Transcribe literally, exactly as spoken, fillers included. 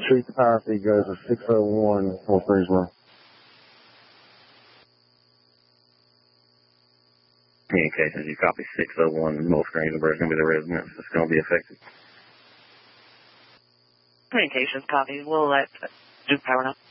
Retreat to power feed goes to six oh one North Greensboro. Communications, you copy six oh one North Greensboro is going to be the residence that's going to be affected. Communications, copy. We'll let Duke Power know.